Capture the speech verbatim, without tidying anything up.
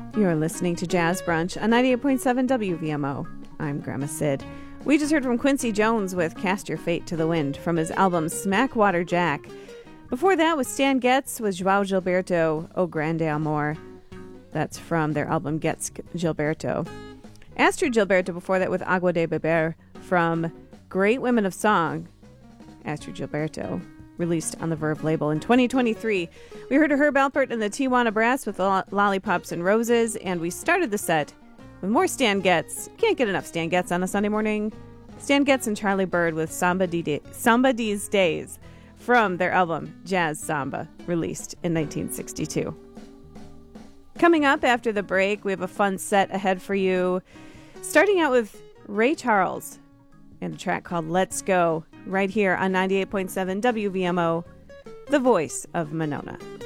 You're listening to Jazz Brunch on ninety-eight point seven W V M O. I'm Grandma Sid. We just heard from Quincy Jones with Cast Your Fate to the Wind from his album Smackwater Jack. Before that was Stan Getz with João Gilberto, O Grande Amor. That's from their album Getz Gilberto. Astrid Gilberto before that with Agua de Beber from Great Women of Song. Astrid Gilberto, released on the Verve label in twenty twenty-three. We heard Herb Alpert and the Tijuana Brass with Lollipops and Roses, and we started the set with more Stan Getz. Can't get enough Stan Getz on a Sunday morning. Stan Getz and Charlie Bird with Samba, de- Samba These Days from their album Jazz Samba, released in nineteen sixty-two. Coming up after the break, we have a fun set ahead for you. Starting out with Ray Charles and a track called Let's Go, right here on ninety-eight point seven W V M O, the voice of Monona.